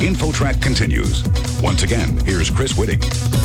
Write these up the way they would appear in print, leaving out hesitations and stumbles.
InfoTrack continues. Once again, here's Chris Whitting.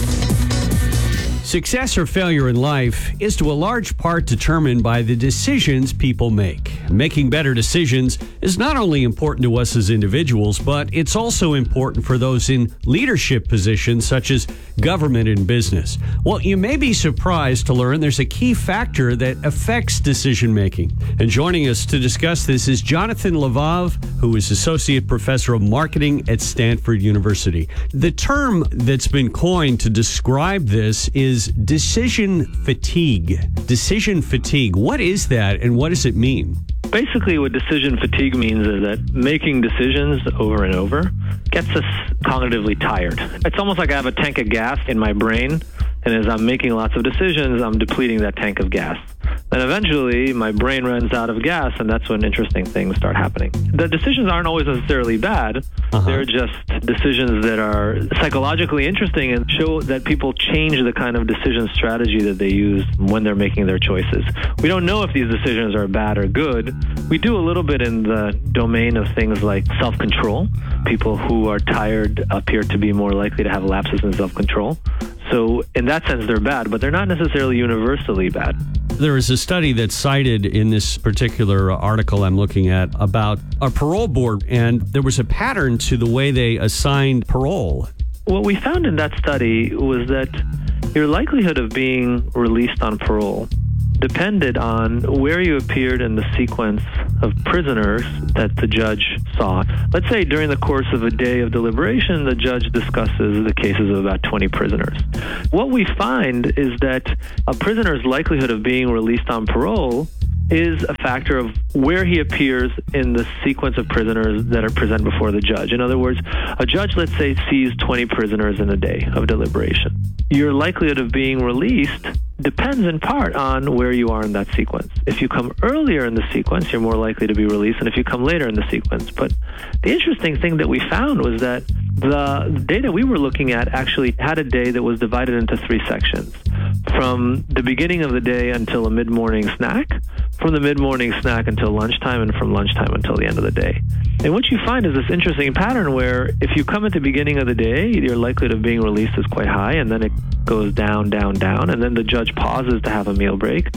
Success or failure in life is to a large part determined by the decisions people make. Making better decisions is not only important to us as individuals, but it's also important for those in leadership positions such as government and business. Well, you may be surprised to learn there's a key factor that affects decision making. And joining us to discuss this is Jonathan Lvov, who is Associate Professor of Marketing at Stanford University. The term that's been coined to describe this is decision fatigue. Decision fatigue. What is that and what does it mean? Basically, what decision fatigue means is that making decisions over and over gets us cognitively tired. It's almost like I have a tank of gas in my brain, and as I'm making lots of decisions, I'm depleting that tank of gas. Then eventually, my brain runs out of gas, and that's when interesting things start happening. The decisions aren't always necessarily bad. They're just decisions that are psychologically interesting and show that people change the kind of decision strategy that they use when they're making their choices. We don't know if these decisions are bad or good. We do a little bit in the domain of things like self-control. People who are tired appear to be more likely to have lapses in self-control. So in that sense, they're bad, but they're not necessarily universally bad. There is a study that's cited in this particular article I'm looking at about a parole board, and there was a pattern to the way they assigned parole. What we found in that study was that your likelihood of being released on parole depended on where you appeared in the sequence of prisoners that the judge saw. Let's say during the course of a day of deliberation, the judge discusses the cases of about 20 prisoners. What we find is that a prisoner's likelihood of being released on parole is a factor of where he appears in the sequence of prisoners that are present before the judge. In other words, a judge, let's say, sees 20 prisoners in a day of deliberation. Your likelihood of being released depends in part on where you are in that sequence. If you come earlier in the sequence, you're more likely to be released than if you come later in the sequence. But the interesting thing that we found was that the data we were looking at actually had a day that was divided into 3 sections. From the beginning of the day until a mid-morning snack, from the mid-morning snack until lunchtime, and from lunchtime until the end of the day. And what you find is this interesting pattern where if you come at the beginning of the day, your likelihood of being released is quite high, and then it goes down, down, down, and then the judge pauses to have a meal break,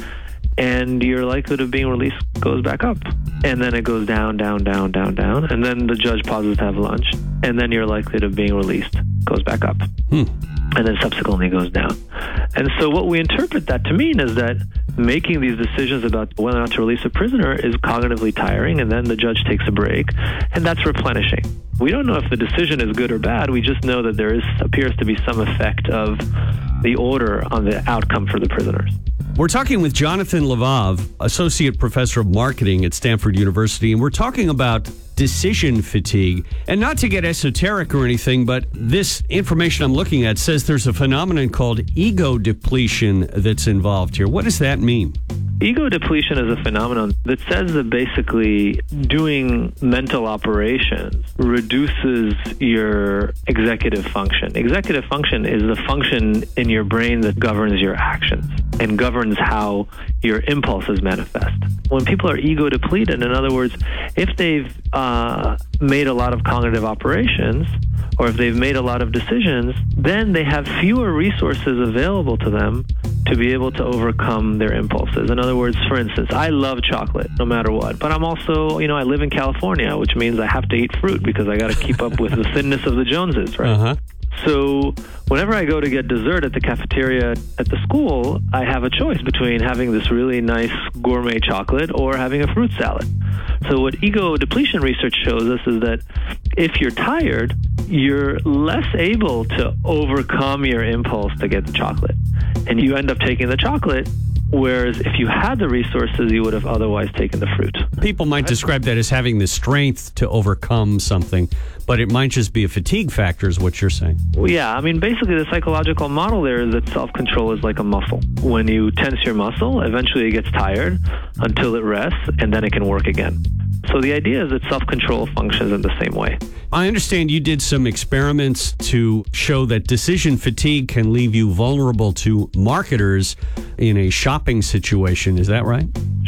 and your likelihood of being released goes back up. And then it goes down, down, down, down, down, and then the judge pauses to have lunch, and then your likelihood of being released goes back up. And then subsequently goes down. And so what we interpret that to mean is that making these decisions about whether or not to release a prisoner is cognitively tiring, and then the judge takes a break, and that's replenishing. We don't know if the decision is good or bad. We just know that there appears to be some effect of the order on the outcome for the prisoners. We're talking with Jonathan Lvov, Associate Professor of Marketing at Stanford University, and we're talking about decision fatigue. And not to get esoteric or anything, but this information I'm looking at says there's a phenomenon called ego depletion that's involved here. What does that mean? Ego depletion is a phenomenon that says that basically doing mental operations reduces your executive function. Executive function is the function in your brain that governs your actions and governs how your impulses manifest. When people are ego depleted, in other words, if they've made a lot of cognitive operations, or if they've made a lot of decisions, then they have fewer resources available to them to be able to overcome their impulses. In other words, for instance, I love chocolate no matter what, but I'm also, I live in California, which means I have to eat fruit because I got to keep up with the thinness of the Joneses, right? So whenever I go to get dessert at the cafeteria at the school, I have a choice between having this really nice gourmet chocolate or having a fruit salad. So what ego depletion research shows us is that if you're tired, you're less able to overcome your impulse to get the chocolate. And you end up taking the chocolate, whereas if you had the resources, you would have otherwise taken the fruit. People might describe that as having the strength to overcome something, but it might just be a fatigue factor is what you're saying. Well, yeah, basically the psychological model there is that self-control is like a muscle. When you tense your muscle, eventually it gets tired until it rests, and then it can work again. So the idea is that self-control functions in the same way. I understand you did some experiments to show that decision fatigue can leave you vulnerable to marketers in a shopping situation. Is that right?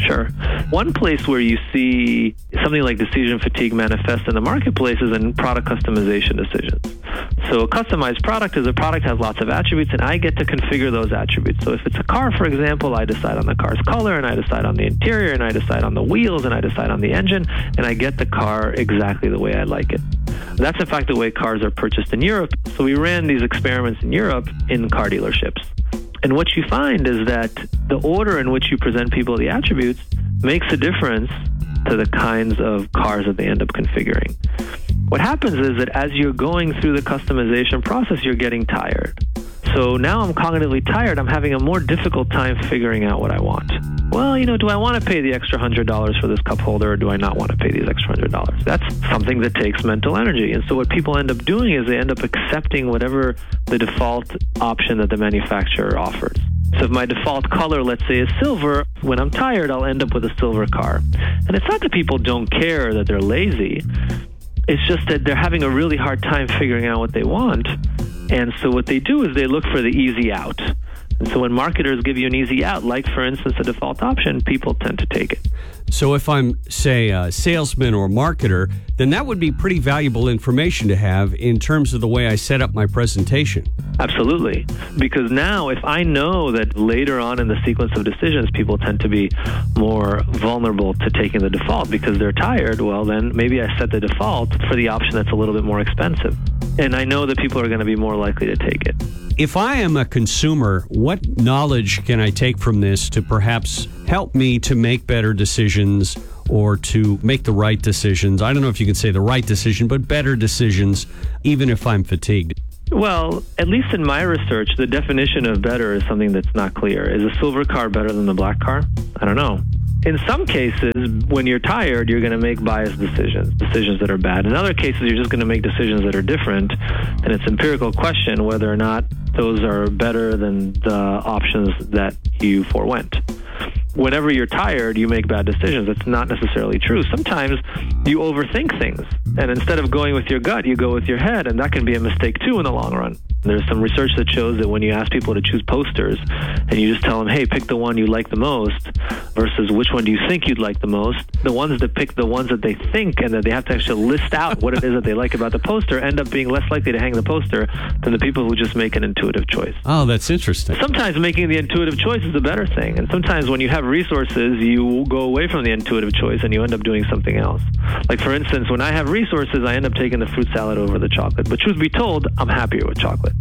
Sure. One place where you see something like decision fatigue manifest in the marketplace is in product customization decisions. So a customized product is a product that has lots of attributes, and I get to configure those attributes. So if it's a car, for example, I decide on the car's color, and I decide on the interior, and I decide on the wheels, and I decide on the engine, and I get the car exactly the way I like it. That's, in fact, the way cars are purchased in Europe. So we ran these experiments in Europe in car dealerships. And what you find is that the order in which you present people the attributes makes a difference to the kinds of cars that they end up configuring. What happens is that as you're going through the customization process, you're getting tired. So now I'm cognitively tired. I'm having a more difficult time figuring out what I want. Well, do I want to pay the extra $100 for this cup holder, or do I not want to pay these extra $100? That's something that takes mental energy. And so what people end up doing is they end up accepting whatever the default option that the manufacturer offers. So if my default color, let's say, is silver, when I'm tired, I'll end up with a silver car. And it's not that people don't care, that they're lazy. It's just that they're having a really hard time figuring out what they want. And so what they do is they look for the easy out. And so when marketers give you an easy out, like, for instance, a default option, people tend to take it. So if I'm, say, a salesman or marketer, then that would be pretty valuable information to have in terms of the way I set up my presentation. Absolutely. Because now if I know that later on in the sequence of decisions, people tend to be more vulnerable to taking the default because they're tired, well, then maybe I set the default for the option that's a little bit more expensive. And I know that people are going to be more likely to take it. If I am a consumer, what knowledge can I take from this to perhaps help me to make better decisions or to make the right decisions? I don't know if you can say the right decision, but better decisions, even if I'm fatigued. Well, at least in my research, the definition of better is something that's not clear. Is a silver car better than the black car? I don't know. In some cases, when you're tired, you're going to make biased decisions that are bad. In other cases, you're just going to make decisions that are different, and it's an empirical question whether or not those are better than the options that you forewent. Whenever you're tired, you make bad decisions. It's not necessarily true. Sometimes you overthink things, and instead of going with your gut, you go with your head, and that can be a mistake too in the long run. There's some research that shows that when you ask people to choose posters and you just tell them, hey, pick the one you like the most versus which one do you think you'd like the most, the ones that pick the ones that they think and that they have to actually list out what it is that they like about the poster end up being less likely to hang the poster than the people who just make an intuitive choice. Oh, that's interesting. Sometimes making the intuitive choice is a better thing. And sometimes when you have resources, you go away from the intuitive choice and you end up doing something else. Like, for instance, when I have resources, I end up taking the fruit salad over the chocolate. But truth be told, I'm happier with chocolate.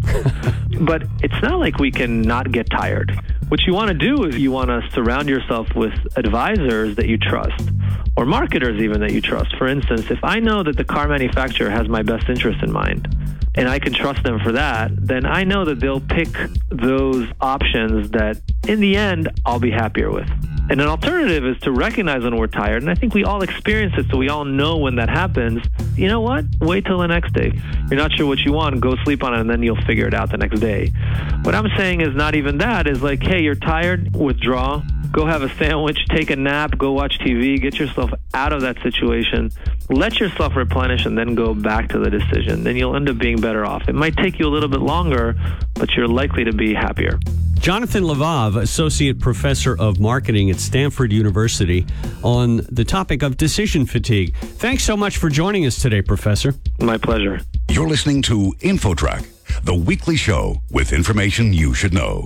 But it's not like we can not get tired. What you want to do is you want to surround yourself with advisors that you trust, or marketers even that you trust. For instance, if I know that the car manufacturer has my best interest in mind, and I can trust them for that, then I know that they'll pick those options that, in the end, I'll be happier with. And an alternative is to recognize when we're tired, and I think we all experience it, so we all know when that happens. You know what? Wait till the next day. You're not sure what you want, go sleep on it, and then you'll figure it out the next day. What I'm saying is not even that. Is like, hey, you're tired, withdraw. Go have a sandwich, take a nap, go watch TV, get yourself out of that situation, let yourself replenish, and then go back to the decision. Then you'll end up being better off. It might take you a little bit longer, but you're likely to be happier. Jonathan Levov, Associate Professor of Marketing at Stanford University, on the topic of decision fatigue. Thanks so much for joining us today, Professor. My pleasure. You're listening to InfoTrack, the weekly show with information you should know.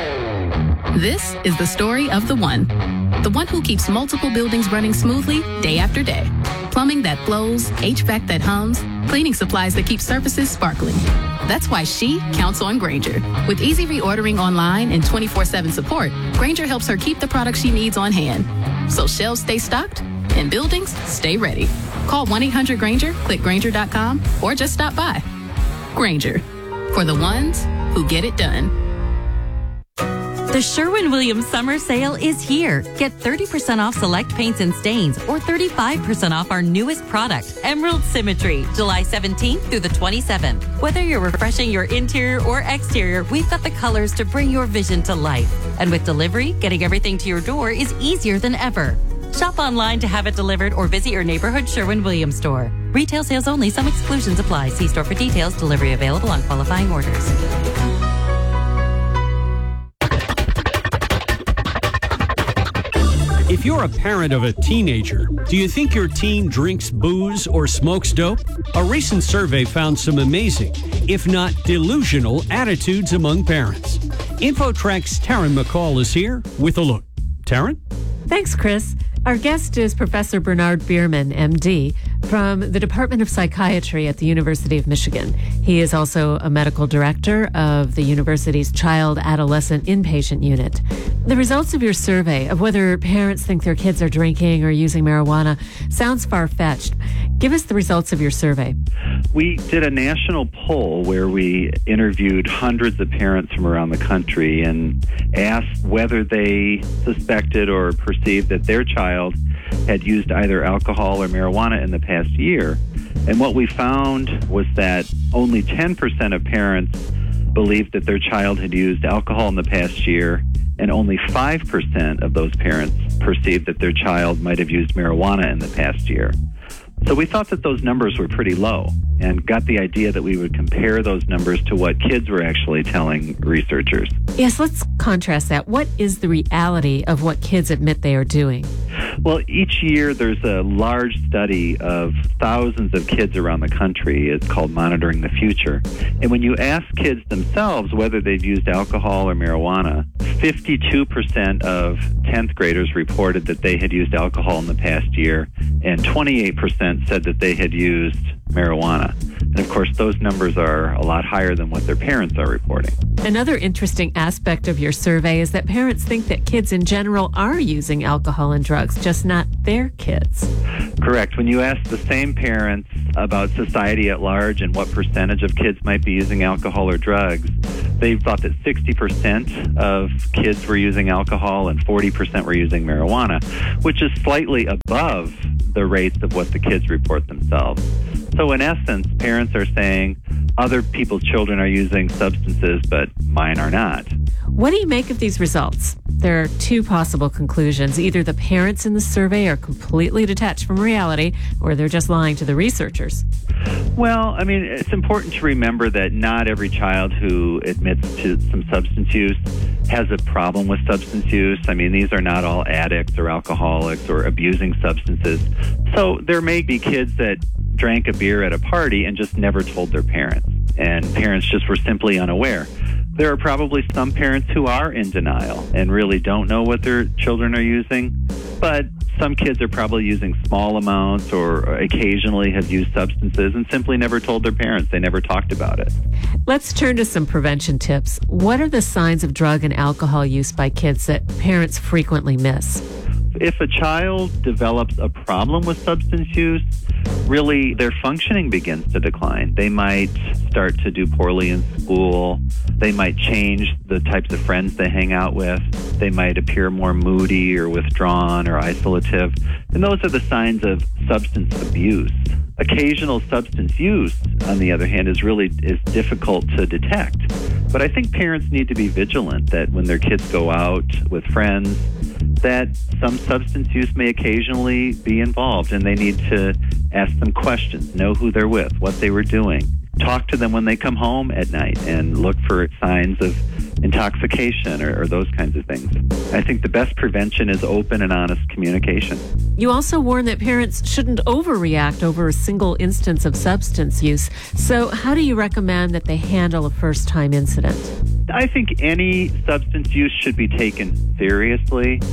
This is the story of the one who keeps multiple buildings running smoothly day after day. Plumbing that flows, HVAC that hums, cleaning supplies that keep surfaces sparkling. That's why she counts on Grainger. With easy reordering online and 24/7 support, Grainger helps her keep the products she needs on hand. So shelves stay stocked and buildings stay ready. Call 1-800-GRAINGER, click Grainger.com, or just stop by. Grainger, for the ones who get it done. The Sherwin-Williams summer sale is here. Get 30% off select paints and stains or 35% off our newest product, Emerald Symmetry, July 17th through the 27th. Whether you're refreshing your interior or exterior, we've got the colors to bring your vision to life. And with delivery, getting everything to your door is easier than ever. Shop online to have it delivered or visit your neighborhood Sherwin-Williams store. Retail sales only. Some exclusions apply. See store for details. Delivery available on qualifying orders. If If you're a parent of a teenager, do you think your teen drinks booze or smokes dope? A recent survey found some amazing, if not delusional, attitudes among parents. InfoTrack's Taryn McCall is here with a look. Taryn? Thanks, Chris. Our guest is Professor Bernard Bierman, MD, from the Department of Psychiatry at the University of Michigan. He is also a medical director of the university's Child Adolescent Inpatient Unit. The results of your survey of whether parents think their kids are drinking or using marijuana sounds far-fetched. Give us the results of your survey. We did a national poll where we interviewed hundreds of parents from around the country and asked whether they suspected or perceived that their child had used either alcohol or marijuana in the past year. And what we found was that only 10% of parents believed that their child had used alcohol in the past year, and only 5% of those parents perceived that their child might have used marijuana in the past year. So we thought that those numbers were pretty low and got the idea that we would compare those numbers to what kids were actually telling researchers. Yes, let's contrast that. What is the reality of what kids admit they are doing? Well, each year there's a large study of thousands of kids around the country. It's called Monitoring the Future. And when you ask kids themselves whether they've used alcohol or marijuana, 52% of 10th graders reported that they had used alcohol in the past year, and 28% said that they had used marijuana. And of course, those numbers are a lot higher than what their parents are reporting. Another interesting aspect of your survey is that parents think that kids in general are using alcohol and drugs, just not their kids. Correct. When you ask the same parents about society at large and what percentage of kids might be using alcohol or drugs, they thought that 60% of kids were using alcohol and 40% were using marijuana, which is slightly above the rates of what the kids report themselves. So in essence, parents are saying other people's children are using substances, but mine are not. What do you make of these results? There are two possible conclusions. Either the parents in the survey are completely detached from reality, or they're just lying to the researchers. Well, I mean, it's important to remember that not every child who admits to some substance use has a problem with substance use. I mean, these are not all addicts or alcoholics or abusing substances. So there may be kids that drank a beer at a party and just never told their parents, and parents just were simply unaware. There are probably some parents who are in denial and really don't know what their children are using, but some kids are probably using small amounts or occasionally have used substances and simply never told their parents. They never talked about it. Let's turn to some prevention tips. What are the signs of drug and alcohol use by kids that parents frequently miss? If a child develops a problem with substance use, really their functioning begins to decline. They might start to do poorly in school. They might change the types of friends they hang out with. They might appear more moody or withdrawn or isolative. And those are the signs of substance abuse. Occasional substance use, on the other hand, is difficult to detect. But I think parents need to be vigilant that when their kids go out with friends, that some substance use may occasionally be involved, and they need to ask them questions, know who they're with, what they were doing. Talk to them when they come home at night and look for signs of intoxication or those kinds of things. I think the best prevention is open and honest communication. You also warn that parents shouldn't overreact over a single instance of substance use. So how do you recommend that they handle a first-time incident? I think any substance use should be taken seriously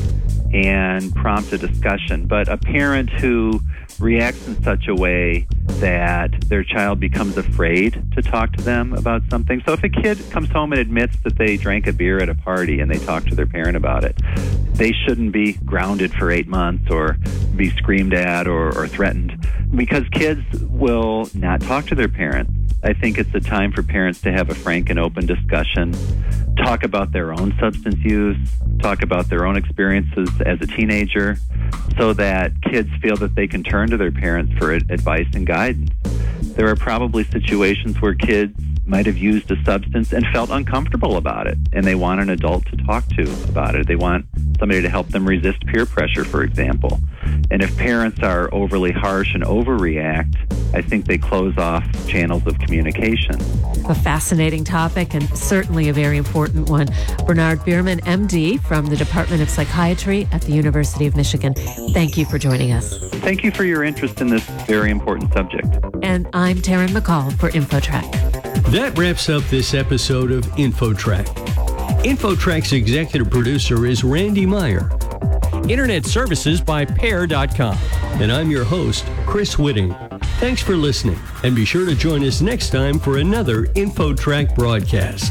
and prompt a discussion. But a parent who reacts in such a way that their child becomes afraid to talk to them about something. So if a kid comes home and admits that they drank a beer at a party and they talk to their parent about it, they shouldn't be grounded for 8 months or be screamed at or threatened, because kids will not talk to their parents. I think it's a time for parents to have a frank and open discussion, talk about their own substance use, talk about their own experiences as a teenager, so that kids feel that they can turn to their parents for advice and guidance. There are probably situations where kids might have used a substance and felt uncomfortable about it, and they want an adult to talk to about it. They want somebody to help them resist peer pressure, for example. And if parents are overly harsh and overreact, I think they close off channels of communication. A fascinating topic and certainly a very important one. Bernard Bierman, MD, from the Department of Psychiatry at the University of Michigan. Thank you for joining us. Thank you for your interest in this very important subject. And I'm Taryn McCall for InfoTrack. That wraps up this episode of InfoTrack. InfoTrack's executive producer is Randy Meyer. Internet services by Pair.com. And I'm your host, Chris Whitting. Thanks for listening, and be sure to join us next time for another InfoTrack broadcast.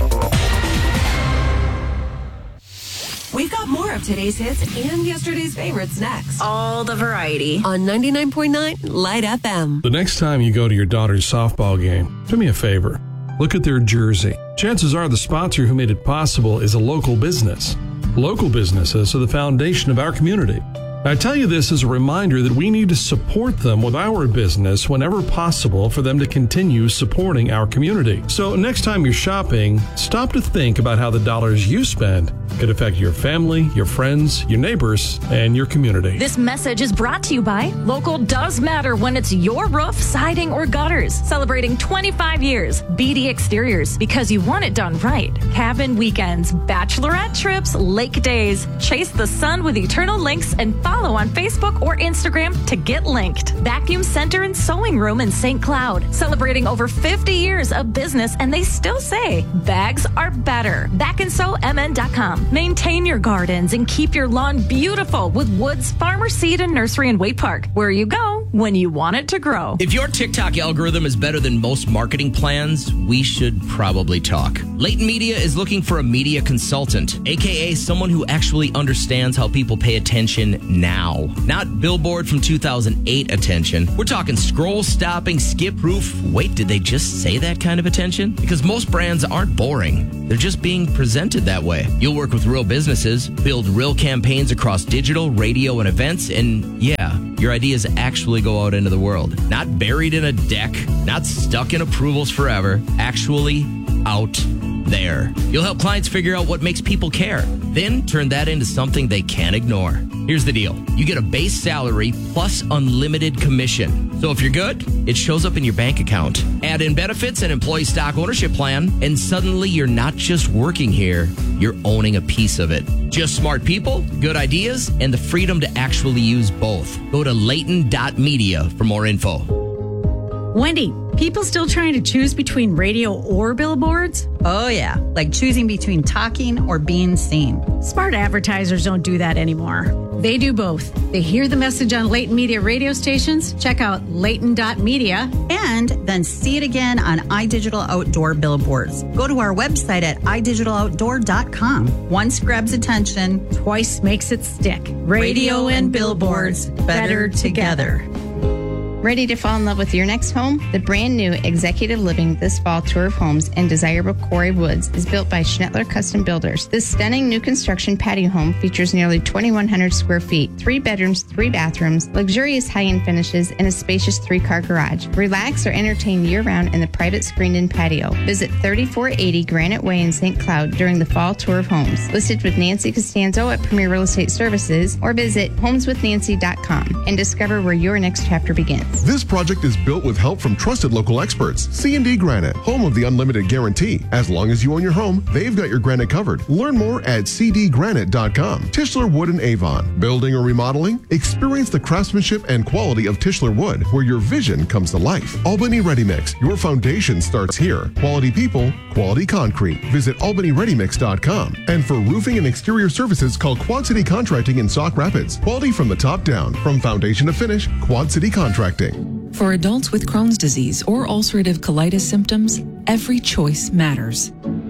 We've got more of today's hits and yesterday's favorites next. All the variety. On 99.9 Light FM. The next time you go to your daughter's softball game, do me a favor. Look at their jersey. Chances are the sponsor who made it possible is a local business. Local businesses are the foundation of our community. I tell you this as a reminder that we need to support them with our business whenever possible for them to continue supporting our community. So next time you're shopping, stop to think about how the dollars you spend could affect your family, your friends, your neighbors, and your community. This message is brought to you by Local Does Matter when it's your roof, siding, or gutters. Celebrating 25 years. BD Exteriors, because you want it done right. Cabin weekends, bachelorette trips, lake days. Chase the sun with Eternal Links and follow on Facebook or Instagram to get linked. Vacuum Center and Sewing Room in St. Cloud. Celebrating over 50 years of business, and they still say bags are better. BackandSewMN.com. Maintain your gardens and keep your lawn beautiful with Woods Farmer Seed and Nursery in Waite Park, where you go when you want it to grow. If your TikTok algorithm is better than most marketing plans, we should probably talk. Layton Media is looking for a media consultant, aka someone who actually understands how people pay attention now. Not Billboard from 2008 attention. We're talking scroll stopping, skip proof. Wait, did they just say that kind of attention? Because most brands aren't boring. They're just being presented that way. You'll work with real businesses, build real campaigns across digital, radio, and events, and yeah, your ideas actually go out into the world. Not buried in a deck, not stuck in approvals forever, actually out there. You'll help clients figure out what makes people care, then turn that into something they can't ignore. Here's the deal. You get a base salary plus unlimited commission. So if you're good, it shows up in your bank account. Add in benefits and employee stock ownership plan, and suddenly you're not just working here, you're owning a piece of it. Just smart people, good ideas, and the freedom to actually use both. Go to Layton.media for more info. Wendy, people still trying to choose between radio or billboards? Oh, yeah, like choosing between talking or being seen. Smart advertisers don't do that anymore. They do both. They hear the message on Layton Media radio stations, check out Layton.media, and then see it again on iDigital Outdoor billboards. Go to our website at idigitaloutdoor.com. Once grabs attention, twice makes it stick. Radio and billboards, better together. Ready to fall in love with your next home? The brand new Executive Living This Fall Tour of Homes in desirable Quarry Woods is built by Schnettler Custom Builders. This stunning new construction patio home features nearly 2,100 square feet, 3 bedrooms, 3 bathrooms, luxurious high-end finishes, and a spacious 3-car garage. Relax or entertain year-round in the private screened-in patio. Visit 3480 Granite Way in St. Cloud during the Fall Tour of Homes. Listed with Nancy Costanzo at Premier Real Estate Services, or visit homeswithnancy.com and discover where your next chapter begins. This project is built with help from trusted local experts. C&D Granite, home of the unlimited guarantee. As long as you own your home, they've got your granite covered. Learn more at cdgranite.com. Tischler Wood and Avon. Building or remodeling? Experience the craftsmanship and quality of Tischler Wood, where your vision comes to life. Albany Ready Mix. Your foundation starts here. Quality people, quality concrete. Visit albanyreadymix.com. And for roofing and exterior services, call Quad City Contracting in Sauk Rapids. Quality from the top down. From foundation to finish, Quad City Contracting. For adults with Crohn's disease or ulcerative colitis symptoms, every choice matters.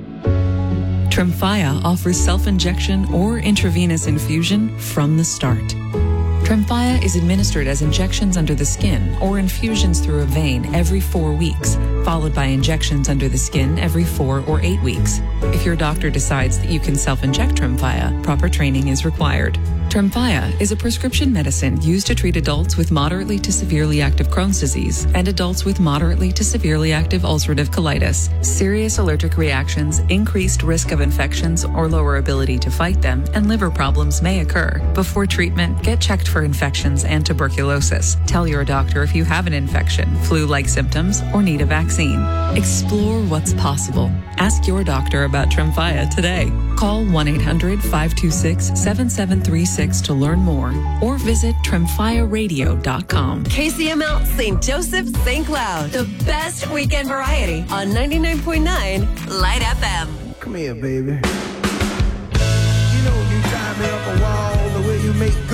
Tremfya offers self-injection or intravenous infusion from the start. Tremfya is administered as injections under the skin or infusions through a vein every 4 weeks, followed by injections under the skin every 4 or 8 weeks. If your doctor decides that you can self-inject Tremfya, proper training is required. Tremfya is a prescription medicine used to treat adults with moderately to severely active Crohn's disease and adults with moderately to severely active ulcerative colitis. Serious allergic reactions, increased risk of infections or lower ability to fight them, and liver problems may occur. Before treatment, get checked for infections and tuberculosis. Tell your doctor if you have an infection, flu-like symptoms, or need a vaccine. Explore what's possible. Ask your doctor about Tremfya today. Call 1-800-526-7736 to learn more or visit TremfyaRadio.com. KCML St. Joseph, St. Cloud. The best weekend variety on 99.9 Light FM. Come here, baby. You know you drive me up a wall the way you make